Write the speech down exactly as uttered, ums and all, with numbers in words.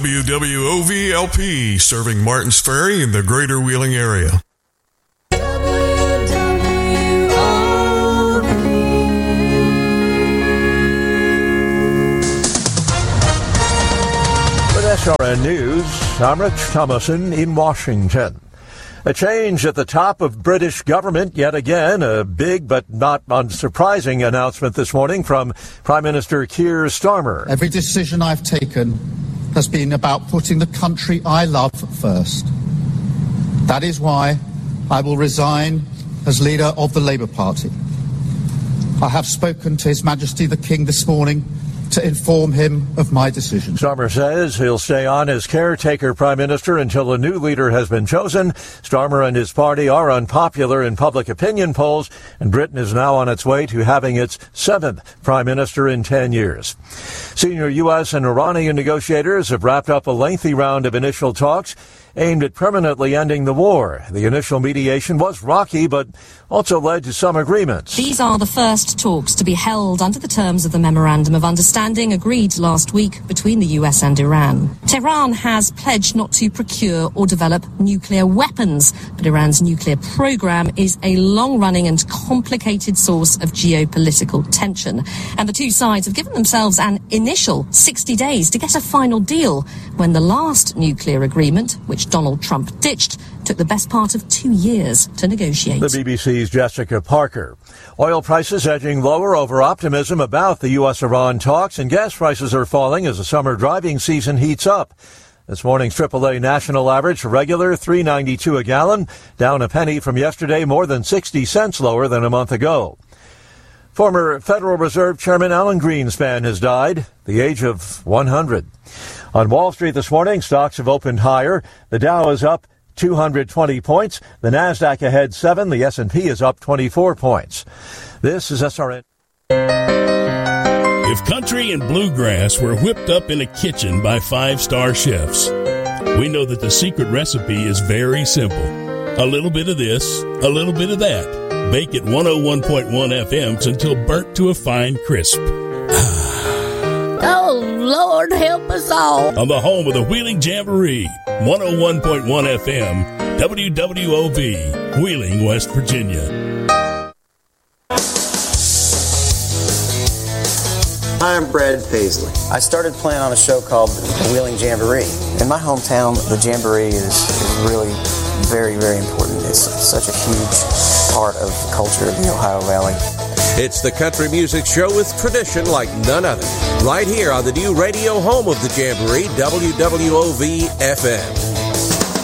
W W O V L P, serving Martins Ferry in the greater Wheeling area. With S R N News, I'm Rich Thomason in Washington. A change at the top of British government yet again, a big but not unsurprising announcement this morning from Prime Minister Keir Starmer. Every decision I've taken has been about putting the country I love first. That is why I will resign as leader of the Labour Party. I have spoken to His Majesty the King this morning to inform him of my decision. Starmer says he'll stay on as caretaker prime minister until a new leader has been chosen. Starmer and his party are unpopular in public opinion polls, and Britain is now on its way to having its seventh prime minister in ten years. Senior U S and Iranian negotiators have wrapped up a lengthy round of initial talks aimed at permanently ending the war. The initial mediation was rocky, but also led to some agreements. These are the first talks to be held under the terms of the Memorandum of Understanding agreed last week between the U S and Iran. Tehran has pledged not to procure or develop nuclear weapons, but Iran's nuclear program is a long-running and complicated source of geopolitical tension. And the two sides have given themselves an initial sixty days to get a final deal, when the last nuclear agreement, which Donald Trump ditched, took the best part of two years to negotiate. The B B C's Jessica Parker. Oil prices edging lower over optimism about the U S Iran talks, and gas prices are falling as the summer driving season heats up. This morning's triple A national average for regular three ninety-two a gallon, down a penny from yesterday, more than sixty cents lower than a month ago. Former Federal Reserve Chairman Alan Greenspan has died, the age of one hundred. On Wall Street this morning, stocks have opened higher. The Dow is up two hundred twenty points. The Nasdaq ahead seven. The S and P is up twenty-four points. This is S R N. If country and bluegrass were whipped up in a kitchen by five-star chefs, we know that the secret recipe is very simple. A little bit of this, a little bit of that. Bake at one oh one point one F M until burnt to a fine crisp. Oh, Lord, help us all. On the home of the Wheeling Jamboree, one oh one point one F M, W W O V, Wheeling, West Virginia. Hi, I'm Brad Paisley. I started playing on a show called the Wheeling Jamboree. In my hometown, the Jamboree is, is really very, very important. It's such a huge part of the culture of the Ohio Valley. It's the country music show with tradition like none other. Right here on the new radio home of the Jamboree, W W O V F M.